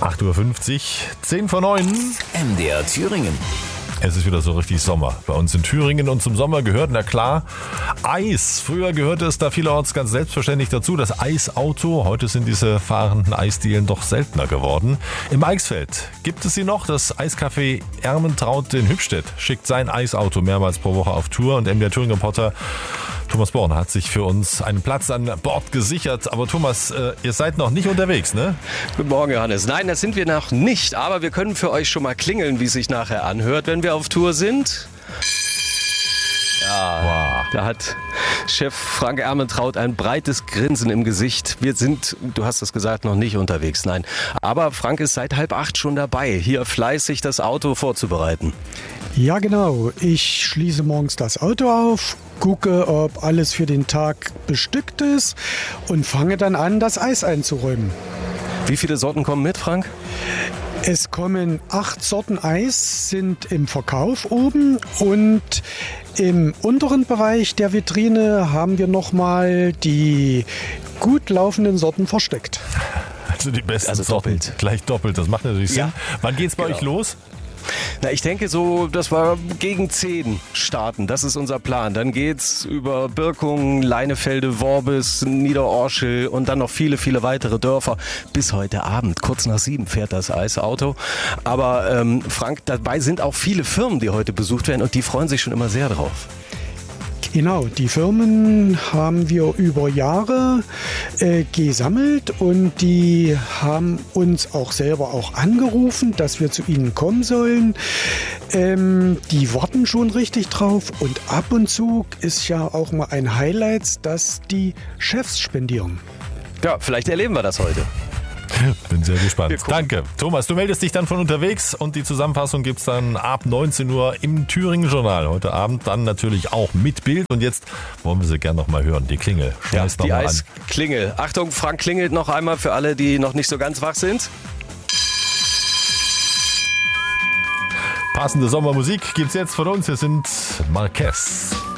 8:50 Uhr, 10 vor 9. MDR Thüringen. Es ist wieder so richtig Sommer bei uns in Thüringen und zum Sommer gehört, na klar, Eis. Früher gehörte es da vielerorts ganz selbstverständlich dazu, das Eisauto. Heute sind diese fahrenden Eisdielen doch seltener geworden. Im Eichsfeld gibt es sie noch. Das Eiscafé Ermentraut in Hübstedt schickt sein Eisauto mehrmals pro Woche auf Tour und MDR Thüringen-Reporter Thomas Born hat sich für uns einen Platz an Bord gesichert. Aber Thomas, ihr seid noch nicht unterwegs, ne? Guten Morgen, Johannes. Nein, das sind wir noch nicht. Aber wir können für euch schon mal klingeln, wie es sich nachher anhört, wenn wir auf Tour sind. Ja, wow. Da hat Chef Frank Ermentraut ein breites Grinsen im Gesicht. Wir sind, du hast es gesagt, noch nicht unterwegs. Nein, aber Frank ist seit 7:30 schon dabei, hier fleißig das Auto vorzubereiten. Ja, genau. Ich schließe morgens das Auto auf, gucke, ob alles für den Tag bestückt ist und fange dann an, das Eis einzuräumen. Wie viele Sorten kommen mit, Frank? Es kommen 8 Sorten Eis, sind im Verkauf oben und im unteren Bereich der Vitrine haben wir nochmal die gut laufenden Sorten versteckt. Also die besten Also Sorten doppelt. gleich doppelt, das macht natürlich Sinn. Ja. Wann geht's bei Genau. euch los? Na, ich denke so, dass wir gegen 10 starten. Das ist unser Plan. Dann geht's über Birkung, Leinefelde, Worbis, Niederorschel und dann noch viele, viele weitere Dörfer. Bis heute Abend, kurz nach 7 fährt das Eisauto. Aber Frank, dabei sind auch viele Firmen, die heute besucht werden und die freuen sich schon immer sehr drauf. Genau, die Firmen haben wir über Jahre gesammelt und die haben uns auch selber auch angerufen, dass wir zu ihnen kommen sollen. Die warten schon richtig drauf und ab und zu ist ja auch mal ein Highlight, dass die Chefs spendieren. Ja, vielleicht erleben wir das heute. Bin sehr gespannt. Wir gucken. Danke. Thomas, du meldest dich dann von unterwegs und die Zusammenfassung gibt's dann ab 19 Uhr im Thüringen-Journal. Heute Abend dann natürlich auch mit Bild. Und jetzt wollen wir sie gerne noch mal hören. Die Klingel. Ja, Schmeiß noch die mal an. Eisklingel. Achtung, Frank klingelt noch einmal für alle, die noch nicht so ganz wach sind. Passende Sommermusik gibt's jetzt von uns. Hier sind Marquez.